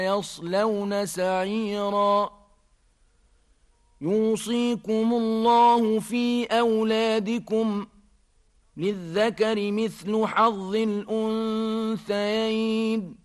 يصلون سعيرا يوصيكم الله في أولادكم للذكر مثل حظ الأنثيين